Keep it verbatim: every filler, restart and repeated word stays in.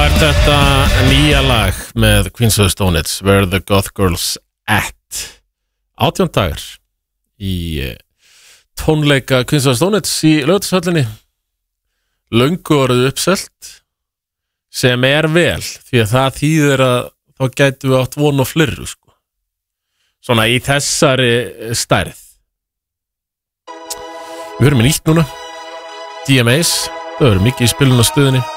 er þetta nýja lag með Queens of the Stone Age, Where the Goth Girls At. átján dagar í tónleika Queens of the Stone Age í Laugardalshöllinni. Löngu orðið uppselt, sem er vel, því að það þýðir að þá gætum við átt von og fleiri, sko. Svona í þessari stærð. Við erum í nýtt núna, D M As, það verður mikið í spilun á stöðinni.